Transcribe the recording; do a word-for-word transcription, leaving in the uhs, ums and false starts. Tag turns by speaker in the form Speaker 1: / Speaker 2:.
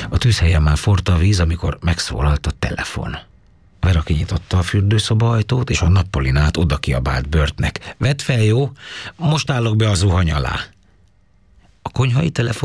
Speaker 1: A tűzhelyen már forta a víz, amikor megszólalt a telefon. Vera kinyitotta a fürdőszoba ajtót, és a nappalin át oda kiabált Bertnek. Vedd fel, jó? Most állok be a zuhany alá. A konyhai telefon